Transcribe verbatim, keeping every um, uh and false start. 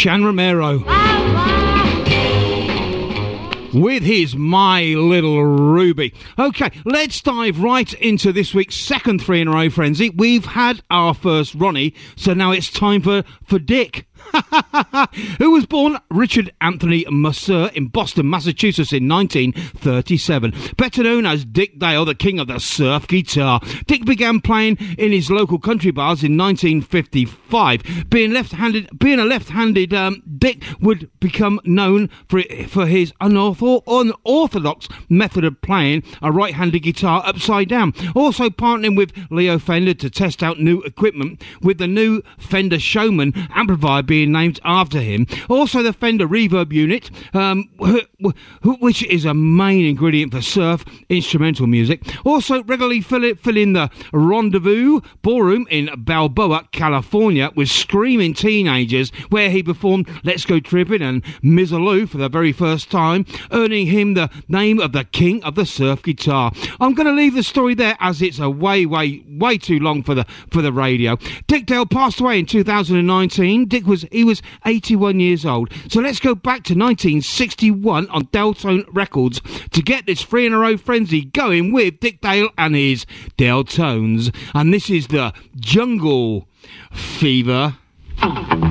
Chan Romero with his My Little Ruby. Okay, let's dive right into this week's second three in a row frenzy. We've had our first Ronnie, so now it's time for, for Dick. Who was born Richard Anthony Mercer in Boston, Massachusetts in nineteen thirty-seven. Better known as Dick Dale, the king of the surf guitar. Dick began playing in his local country bars in nineteen fifty-five. Being left-handed, being a left-handed, um, Dick would become known for for his unortho- unorthodox method of playing a right-handed guitar upside down. Also partnering with Leo Fender to test out new equipment, with the new Fender Showman amplifier being named after him. Also the Fender Reverb unit, um, which is a main ingredient for surf instrumental music. Also regularly fill, it, fill in the Rendezvous Ballroom in Balboa, California, with screaming teenagers, where he performed Let's Go Trippin' and Mizzaloo for the very first time, earning him the name of the king of the surf guitar. I'm going to leave the story there, as it's a way, way, way too long for the for the radio. Dick Dale passed away in two thousand nineteen. Dick was he was eighty-one years old. So let's go back to nineteen sixty-one on Deltone Records to get this three in a row frenzy going with Dick Dale and his Deltones. And this is the Jungle Fever.